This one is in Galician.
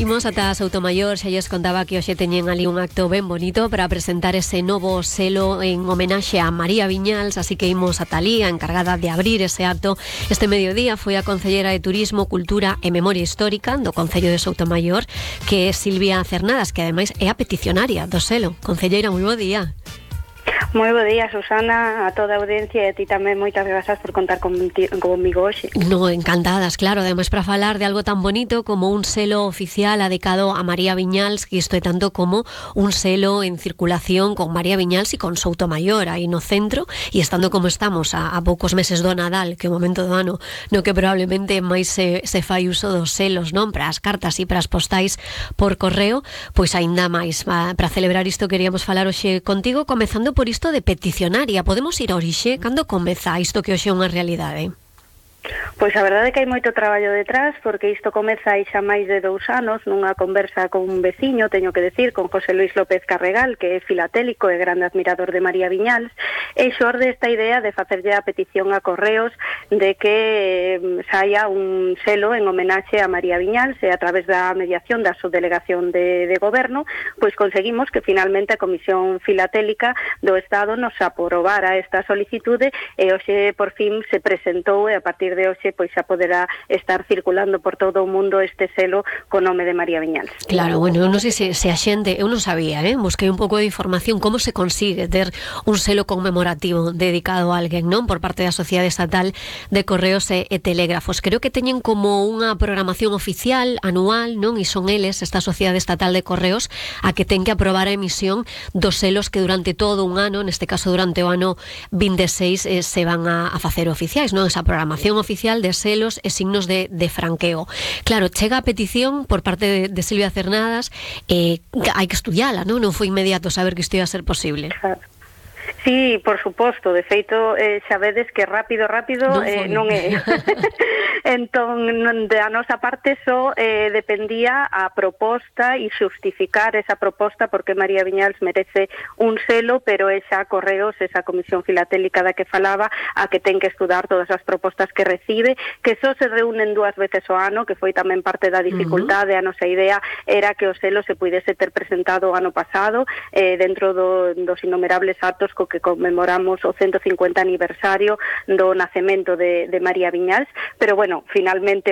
Imos ata Soutomaior, xa lles contaba que hoxe teñen ali un acto ben bonito para presentar ese novo selo en homenaxe a María Viñals, así que imos ata ali, a encargada de abrir ese acto. Este mediodía foi a Concellera de Turismo, Cultura e Memoria Histórica do Concello de Soutomaior, que é Silvia Cernadas, que ademais é a peticionaria do selo. Concelleira, moi bo día. Moi bo día, Susana, a toda a audiencia e a ti tamén moitas grazas por contar comigo hoxe. No, encantadas, claro, ademais para falar de algo tan bonito como un selo oficial adicado a María Viñals, que isto é tanto como un selo en circulación con María Viñals e con Soutomaior aí no centro, e estando como estamos a poucos meses do Nadal, que é o momento do ano no que probablemente máis se fai uso dos selos, non, para as cartas e para as postais por correo, pois aínda máis. Para celebrar isto queríamos falar hoxe contigo, comezando por isto de peticionaria. Podemos ir a orixe? Cando comeza isto que hoxe é unha realidade? Pois a verdade é que hai moito traballo detrás, porque isto comeza aí xa máis de 2 anos nunha conversa con un veciño, teño que decir, con José Luis López Carregal, que é filatélico e grande admirador de María Viñals, e xorde esta idea de facerlle a petición a correos de que saia un selo en homenaxe a María Viñals, e a través da mediación da subdelegación de goberno, pois conseguimos que finalmente a Comisión Filatélica do Estado nos aprobara esta solicitude, e hoxe por fin se presentou, e a partir de hoxe pois xa poderá estar circulando por todo o mundo este selo con nome de María Viñals. Claro, bueno, eu non sei se a xente, eu non sabía, busquei un pouco de información como se consigue ter un selo conmemorativo dedicado a alguén, non, por parte da Sociedade Estatal de Correos e Telégrafos. Creo que teñen como unha programación oficial anual, non, e son eles, esta Sociedade Estatal de Correos, a que ten que aprobar a emisión dos selos que durante todo un ano, neste caso durante o ano 26, se van a facer oficiais, non, esa programación oficial de selos e signos de franqueo. Claro, chega a petición por parte de Silvia Cernadas, hai que estudiala, non foi inmediato saber que isto ia a ser posible. Claro. Sí, por suposto, de feito xa vedes que rápido non é. Entón, da nosa parte só dependía a proposta e justificar esa proposta porque María Viñals merece un selo, pero esa Correos, esa Comisión Filatélica da que falaba, a que ten que estudar todas as propostas que recibe, que só se reúnen 2 veces ao ano, que foi tamén parte da dificultade. A nosa idea era que o selo se puidese ter presentado o ano pasado dentro dos innumerables actos co que conmemoramos o 150 aniversario do nacemento de María Viñals, pero bueno, finalmente